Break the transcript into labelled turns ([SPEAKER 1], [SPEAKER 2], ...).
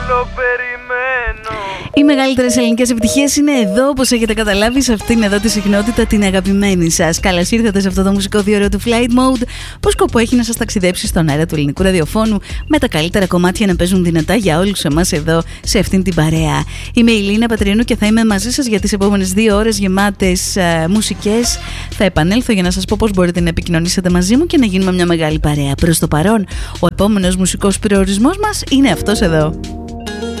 [SPEAKER 1] Οι μεγαλύτερες ελληνικές επιτυχίες είναι εδώ, όπως έχετε καταλάβει, σε αυτήν εδώ τη συχνότητα, την αγαπημένη σας. Καλώς ήρθατε σε αυτό το μουσικό διώριο του Flight Mode, που σκοπό έχει να σας ταξιδέψει στον αέρα του ελληνικού ραδιοφώνου με τα καλύτερα κομμάτια να παίζουν δυνατά για όλους εμάς εδώ, σε αυτήν την παρέα. Είμαι η Λίνα Πατριανού και θα είμαι μαζί σας για τις επόμενες 2 ώρες γεμάτες μουσικές. Θα επανέλθω για να σας πω πώς μπορείτε να επικοινωνήσετε μαζί μου και να γίνουμε μια μεγάλη παρέα. Προς το παρόν, ο επόμενος μουσικός προορισμός μας είναι αυτός εδώ.